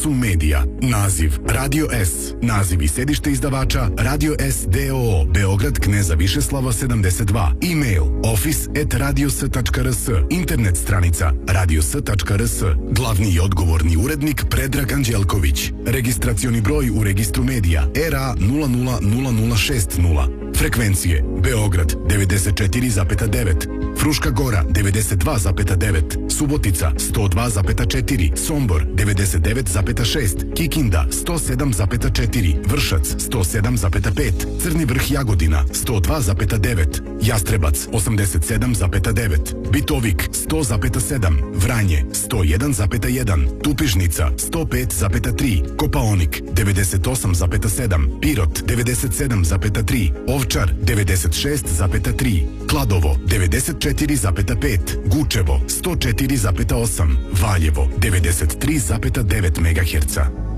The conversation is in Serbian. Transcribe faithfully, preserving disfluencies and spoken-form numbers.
Univerzum Medija. Naziv Radio S. Naziv i sedište izdavača Radio S D O O, Beograd, Kneza Višeslava sedamdeset dva. E-mail office at radios tačka rs. Internet stranica radios tačka rs. Glavni i odgovorni urednik Predrag Anđelković. Registracioni broj u registru medija R A nula nula nula nula šest nula. Frekvencije Beograd devedeset četiri zarez devet, Fruška Gora devedeset dva zarez devet, Subotica sto dva zarez četiri, Sombor devedeset devet zarez šest, Kikinda sto sedam zarez četiri, Vršac sto sedam zarez pet, Crni Vrh Jagodina sto dva zarez devet, Jastrebac osamdeset sedam zarez devet, Bitovik sto zarez sedam, Vranje sto jedan zarez jedan, Tupižnica sto pet zarez tri, Kopaonik devedeset osam zarez sedam, Pirot devedeset sedam zarez tri, Ovčar devedeset šest zarez tri, Kladovo devedeset četiri zarez pet, Gučevo sto četiri zarez osam, Valjevo devedeset tri zarez devet megaherca.